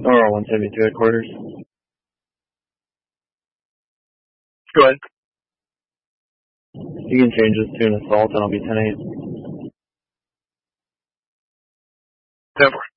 Or 172 headquarters. Go ahead. You can change this to an assault and I'll be 10-8. 10-4.